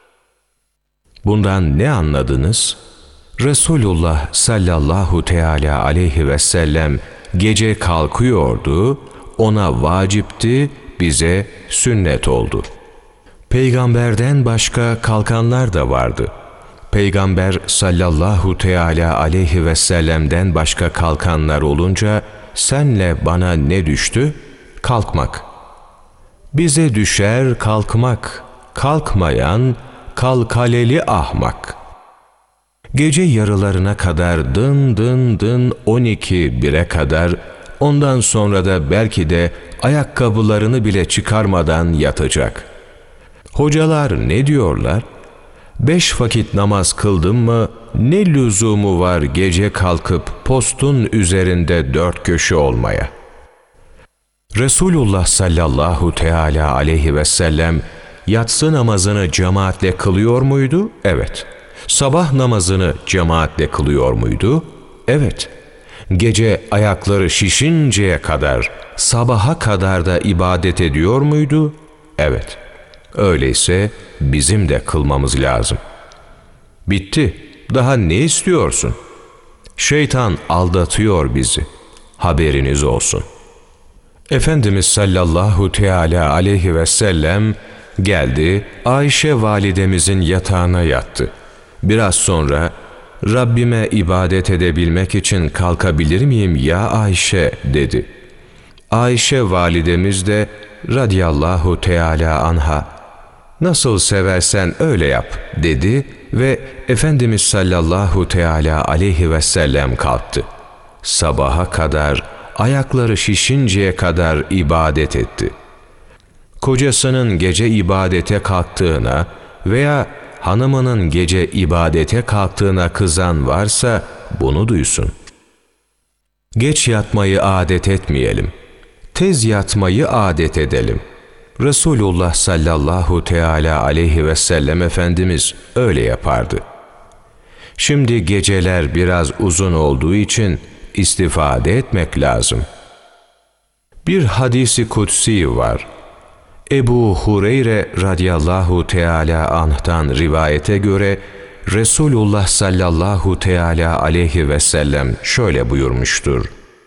Bundan ne anladınız? Resulullah sallallahu teala aleyhi ve sellem gece kalkıyordu, ona vacipti, bize sünnet oldu. Peygamberden başka kalkanlar da vardı. Peygamber sallallahu teala aleyhi ve sellem'den başka kalkanlar olunca senle bana ne düştü? Kalkmak. Bize düşer kalkmak. Kalkmayan kalkaleli ahmak. Gece yarılarına kadar dın dın dın on iki bire kadar, ondan sonra da belki de ayakkabılarını bile çıkarmadan yatacak. Hocalar ne diyorlar? Beş vakit namaz kıldın mı ne lüzumu var gece kalkıp postun üzerinde dört köşe olmaya? Resulullah sallallahu teala aleyhi ve sellem yatsı namazını cemaatle kılıyor muydu? Evet. Sabah namazını cemaatle kılıyor muydu? Evet. Gece ayakları şişinceye kadar, sabaha kadar da ibadet ediyor muydu? Evet. Öyleyse bizim de kılmamız lazım. Bitti. Daha ne istiyorsun? Şeytan aldatıyor bizi. Haberiniz olsun. Efendimiz sallallahu teala aleyhi ve sellem geldi, Ayşe validemizin yatağına yattı. Biraz sonra, Rabbime ibadet edebilmek için kalkabilir miyim ya Ayşe dedi. Ayşe validemiz de radiyallahu teala anha, nasıl seversen öyle yap dedi ve Efendimiz sallallahu teala aleyhi ve sellem kalktı. Sabaha kadar, ayakları şişinceye kadar ibadet etti. Kocasının gece ibadete kalktığına veya hanımının gece ibadete kalktığına kızan varsa bunu duysun. Geç yatmayı adet etmeyelim. Tez yatmayı adet edelim. Resulullah sallallahu teala aleyhi ve sellem Efendimiz öyle yapardı. Şimdi geceler biraz uzun olduğu için istifade etmek lazım. Bir hadisi kutsi var. Ebu Hureyre radıyallahu teala anh'tan rivayete göre Resulullah sallallahu teala aleyhi ve sellem şöyle buyurmuştur.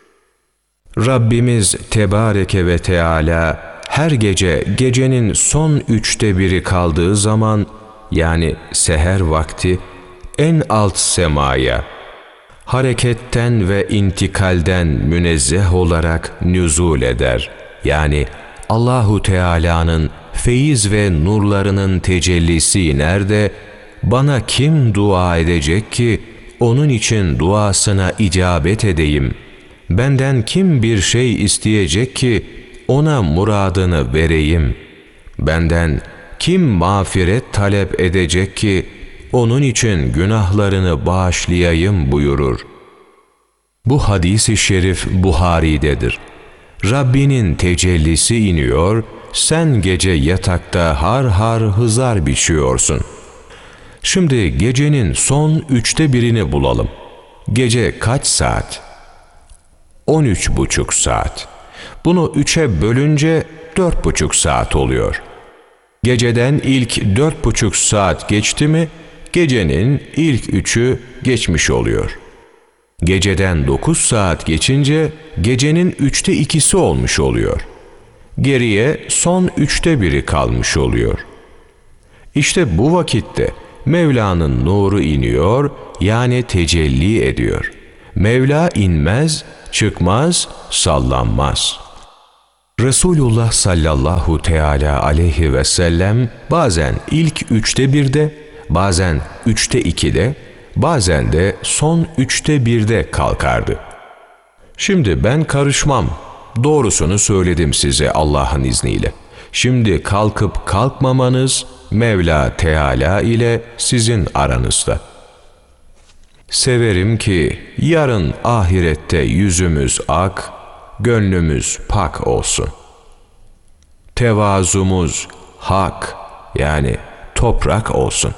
Rabbimiz tebareke ve teala her gece gecenin son üçte biri kaldığı zaman, yani seher vakti, en alt semaya, hareketten ve intikalden münezzeh olarak nüzul eder. Yani Allahu Teala'nın feyiz ve nurlarının tecellisi iner de, bana kim dua edecek ki onun için duasına icabet edeyim? Benden kim bir şey isteyecek ki ona muradını vereyim? Benden kim mağfiret talep edecek ki onun için günahlarını bağışlayayım buyurur. Bu hadis-i şerif Buhari'dedir. Rabbinin tecellisi iniyor, sen gece yatakta har har hızar biçiyorsun. Şimdi gecenin son üçte birini bulalım. Gece kaç saat? On üç buçuk saat. Bunu üçe bölünce dört buçuk saat oluyor. Geceden ilk dört buçuk saat geçti mi, gecenin ilk üçü geçmiş oluyor. Geceden dokuz saat geçince gecenin üçte ikisi olmuş oluyor. Geriye son üçte biri kalmış oluyor. İşte bu vakitte Mevla'nın nuru iniyor, yani tecelli ediyor. Mevla inmez, çıkmaz, sallanmaz. Resulullah sallallahu teala aleyhi ve sellem bazen ilk üçte birde, bazen üçte ikide, bazen de son üçte birde kalkardı. Şimdi ben karışmam. Doğrusunu söyledim size Allah'ın izniyle. Şimdi kalkıp kalkmamanız Mevla Teala ile sizin aranızda. Severim ki yarın ahirette yüzümüz ak, gönlümüz pak olsun. Tevazumuz hak, yani toprak olsun.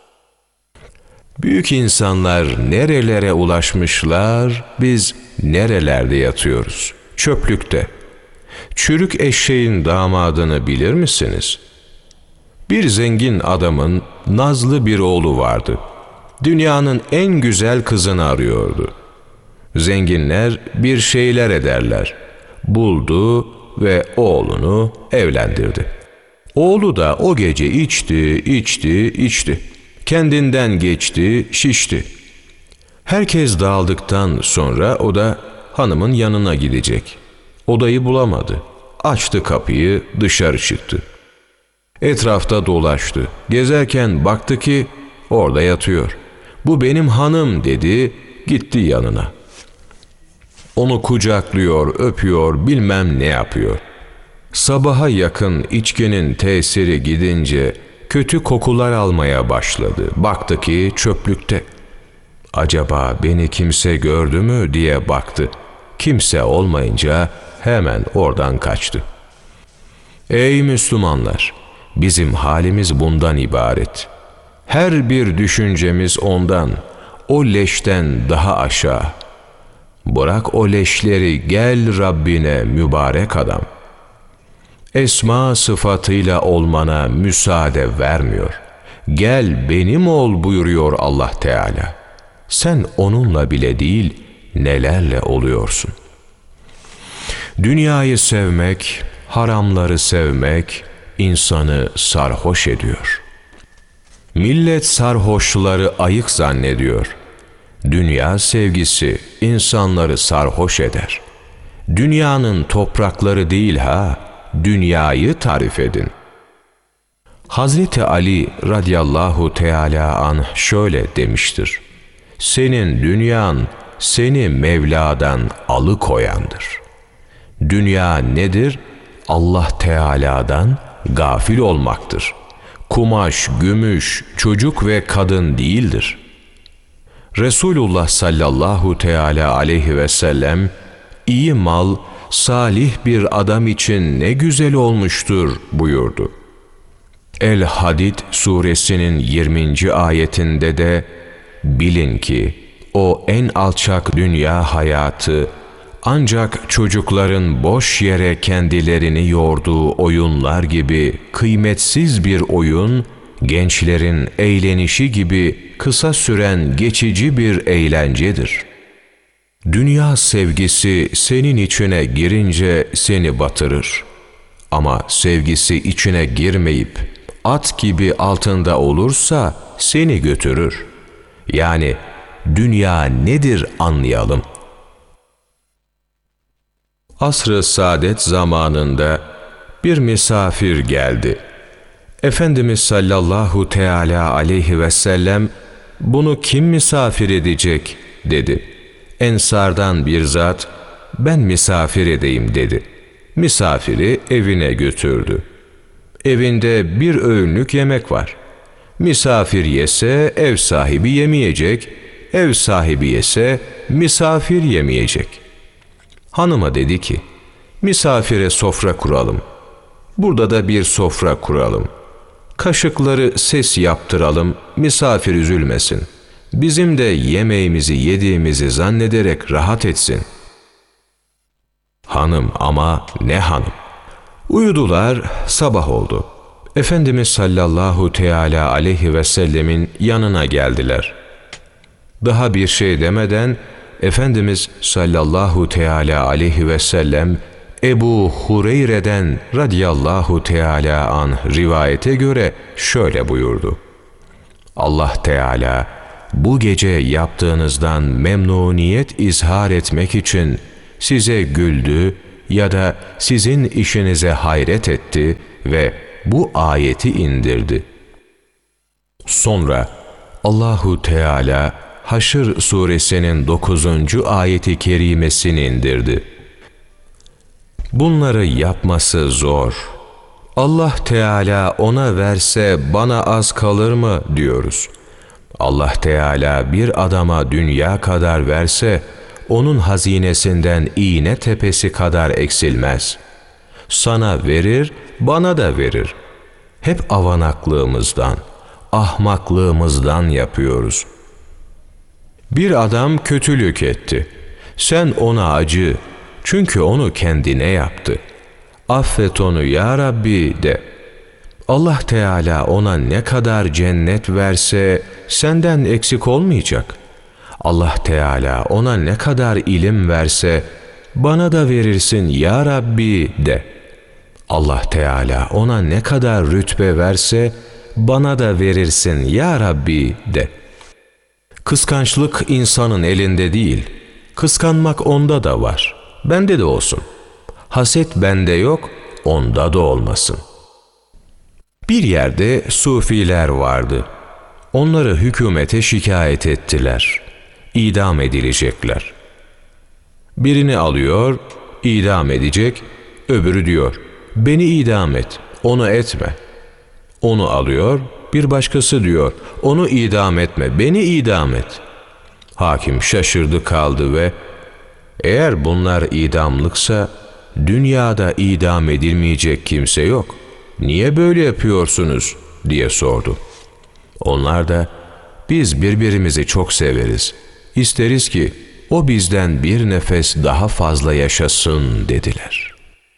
Büyük insanlar nerelere ulaşmışlar, biz nerelerde yatıyoruz? Çöplükte. Çürük eşeğin damadını bilir misiniz? Bir zengin adamın nazlı bir oğlu vardı. Dünyanın en güzel kızını arıyordu. Zenginler bir şeyler ederler. Buldu ve oğlunu evlendirdi. Oğlu da o gece içti, içti, içti. Kendinden geçti, şişti. Herkes dağıldıktan sonra o da hanımın yanına gidecek. Odayı bulamadı. Açtı kapıyı, dışarı çıktı. Etrafta dolaştı. Gezerken baktı ki orada yatıyor. Bu benim hanım dedi, gitti yanına. Onu kucaklıyor, öpüyor, bilmem ne yapıyor. Sabaha yakın içkinin tesiri gidince kötü kokular almaya başladı. Baktı ki çöplükte. Acaba beni kimse gördü mü diye baktı. Kimse olmayınca hemen oradan kaçtı. Ey Müslümanlar! Bizim halimiz bundan ibaret. Her bir düşüncemiz ondan, o leşten daha aşağı. Bırak o leşleri, gel Rabbine mübarek adam. Esma sıfatıyla olmana müsaade vermiyor. Gel benim ol buyuruyor Allah Teala. Sen onunla bile değil, nelerle oluyorsun. Dünyayı sevmek, haramları sevmek insanı sarhoş ediyor. Millet sarhoşları ayık zannediyor. Dünya sevgisi insanları sarhoş eder. Dünyanın toprakları değil ha, dünyayı tarif edin. Hazreti Ali radıyallahu teala anh şöyle demiştir. Senin dünyan seni Mevla'dan alıkoyandır. Dünya nedir? Allah Teala'dan gafil olmaktır. Kumaş, gümüş, çocuk ve kadın değildir. Resulullah sallallahu teala aleyhi ve sellem, iyi mal, salih bir adam için ne güzel olmuştur buyurdu. El-Hadid suresinin yirminci ayetinde de, bilin ki o en alçak dünya hayatı, ancak çocukların boş yere kendilerini yorduğu oyunlar gibi kıymetsiz bir oyun, gençlerin eğlenişi gibi kısa süren geçici bir eğlencedir. Dünya sevgisi senin içine girince seni batırır. Ama sevgisi içine girmeyip at gibi altında olursa seni götürür. Yani dünya nedir anlayalım. Asr-ı saadet zamanında bir misafir geldi. Efendimiz sallallahu teala aleyhi ve sellem, bunu kim misafir edecek dedi. Ensardan bir zat, ben misafir edeyim dedi. Misafiri evine götürdü. Evinde bir öğünlük yemek var. Misafir yese ev sahibi yemeyecek, ev sahibi yese misafir yemeyecek. Hanıma dedi ki, misafire sofra kuralım. Burada da bir sofra kuralım. Kaşıkları ses yaptıralım, misafir üzülmesin. Bizim de yemeğimizi yediğimizi zannederek rahat etsin. Hanım ama ne hanım. Uyudular, sabah oldu. Efendimiz sallallahu teala aleyhi ve sellemin yanına geldiler. Daha bir şey demeden Efendimiz sallallahu teala aleyhi ve sellem Ebu Hureyre'den radıyallahu teala anh rivayete göre şöyle buyurdu. Allah Teala bu gece yaptığınızdan memnuniyet izhar etmek için size güldü ya da sizin işinize hayret etti ve bu ayeti indirdi. Sonra Allahu Teala Haşr suresinin dokuzuncu ayeti kerimesini indirdi. Bunları yapması zor. Allah Teala ona verse bana az kalır mı diyoruz. Allah Teala bir adama dünya kadar verse onun hazinesinden iğne tepesi kadar eksilmez. Sana verir, bana da verir. Hep avanaklığımızdan, ahmaklığımızdan yapıyoruz. Bir adam kötülük etti. Sen ona acı, çünkü onu kendine yaptı. Affet onu ya Rabbi de. Allah Teala ona ne kadar cennet verse senden eksik olmayacak. Allah Teala ona ne kadar ilim verse bana da verirsin ya Rabbi de. Allah Teala ona ne kadar rütbe verse bana da verirsin ya Rabbi de. Kıskançlık insanın elinde değil, kıskanmak onda da var, bende de olsun. Haset bende yok, onda da olmasın. Bir yerde sufiler vardı. Onları hükümete şikayet ettiler. İdam edilecekler. Birini alıyor, idam edecek, öbürü diyor, beni idam et, onu etme. Onu alıyor, bir başkası diyor, onu idam etme, beni idam et. Hakim şaşırdı kaldı ve eğer bunlar idamlıksa dünyada idam edilmeyecek kimse yok. Niye böyle yapıyorsunuz diye sordu. Onlar da biz birbirimizi çok severiz. İsteriz ki o bizden bir nefes daha fazla yaşasın dediler.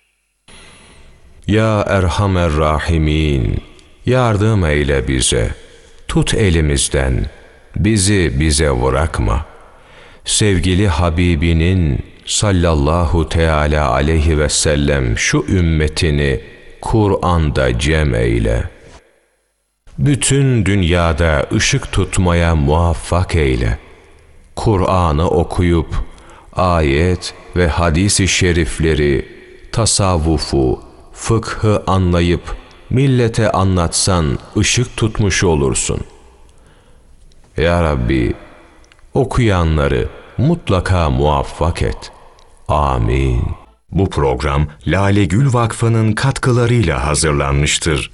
Ya Erhamer Rahimin, yardım eyle bize, tut elimizden, bizi bize bırakma. Sevgili Habibinin sallallahu teala aleyhi ve sellem şu ümmetini Kur'an'da cem eyle. Bütün dünyada ışık tutmaya muvaffak eyle. Kur'an'ı okuyup ayet ve hadis-i şerifleri, tasavvufu, fıkhı anlayıp millete anlatsan ışık tutmuş olursun. Ya Rabbi, okuyanları mutlaka muvaffak et. Amin. Bu program Lale Gül Vakfı'nın katkılarıyla hazırlanmıştır.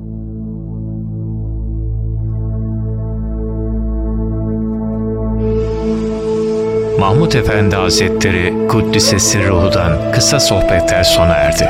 Mahmud Efendi Hazretleri Kuddise Sirruhu'dan kısa sohbetler sona erdi.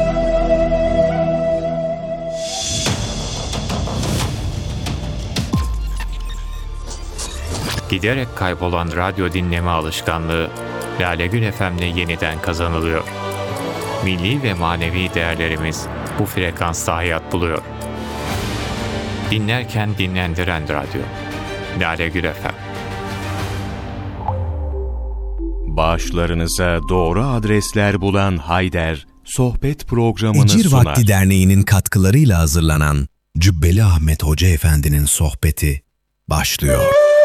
Giderek kaybolan radyo dinleme alışkanlığı Lale Gül F M'le yeniden kazanılıyor. Milli ve manevi değerlerimiz bu frekansta hayat buluyor. Dinlerken dinlendiren radyo. Lale Gül F M. Bağışlarınıza doğru adresler bulan Hayder, sohbet programını Ecir sunar. Vakti Derneği'nin katkılarıyla hazırlanan Cübbeli Ahmet Hoca Efendi'nin sohbeti başlıyor.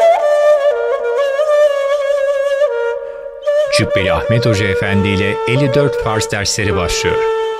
Cübbeli Ahmet Hoca Efendi ile elli dört Fars dersleri başlıyor.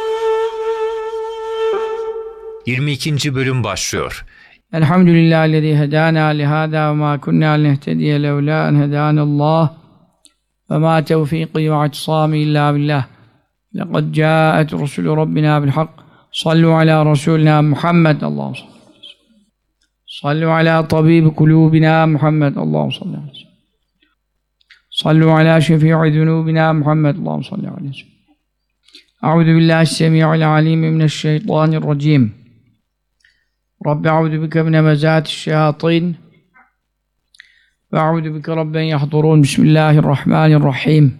yirmi ikinci bölüm başlıyor. Elhamdülillahillezî hedâna lihâzâ ve mâ kunnâ linehtediye levlâ en hedânallâh ve mâ tevfîqî ve i'tisâmî illâ billah. Lekad câet rusulü Rabbina bilhak. Sallu alâ Resûlina Muhammed. Allah'ım salli aleyhi ve sellem. Sallu alâ tabîbi kulûbina Muhammed. Allah'ım salli aleyhi ve sellem. Sallu alâ şefî'i zunûbina Muhammed. Allah'ım salli aleyhi ve sellem. Euzu billahi s-semî'il alîm mineşşeytanirracîm. Rabbi euzu bike min hemezâti'ş-şeyâtîn ve euzu bike rabben yahdurûn. Bismillahirrahmanirrahim.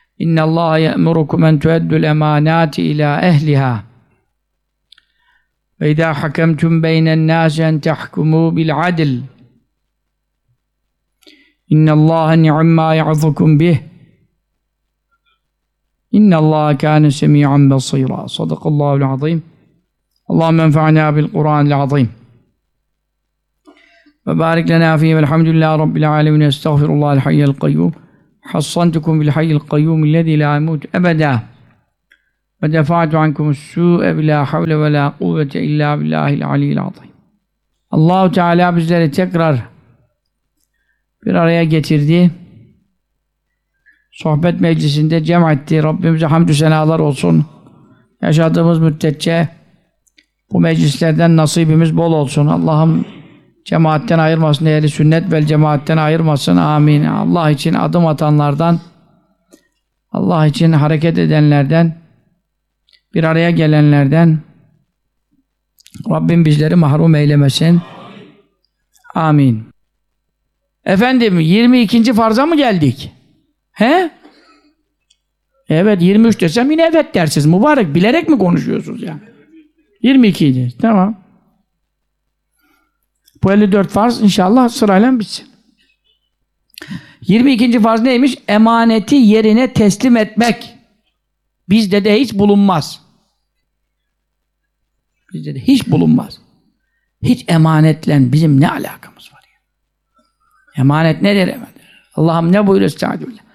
İnnallâhe ye'murukum en tu'eddul emânâti ilâ ehlihâ Ve izâ hakemtum beynen nâsi en tahkumû bil adl. İnnallâhe ni'ammâ ya'zukum bih. İnnallâhe kâne semî'an basîrâ. Sadakallâhu'l azîm. Allahümme enfa'nâ bil Kur'ânil azîm. Ve bârik lenâ fîhî velhamdülillâhi rabbil âlemîn. Estağfirullâhel hayyel kayyûm. Hassantukum bil hayyil kayyûm illezî lâ yemût ebedâ. Ve defa'tu ankumus sû'e bilâ havle ve lâ kuvvete illâ billâhil aliyyil azîm. Allah-u Teala bizleri tekrar bir araya getirdi. Sohbet meclisinde cem etti. Rabbimize hamdü senalar olsun. Yaşadığımız müddetçe bu meclislerden nasibimiz bol olsun. Allah'ım cemaatten ayırmasın. Ehli sünnet vel cemaatten ayırmasın. Amin. Allah için adım atanlardan, Allah için hareket edenlerden, bir araya gelenlerden Rabbim bizleri mahrum eylemesin. Amin. Efendim yirmi ikinci farza mı geldik? He? Evet, yirmi üç desem yine evet dersiniz. Mübarek, bilerek mi konuşuyorsunuz yani? yirmi iki. Tamam. Bu elli dört farz inşallah sırayla bitsin. yirmi ikinci farz neymiş? Emaneti yerine teslim etmek. Bizde de hiç bulunmaz. Bizde de hiç bulunmaz. Hiç emanetle bizim ne alakamız var ya? Emanet nedir emanet? Allah'ım ne buyuruyor estağfirullah?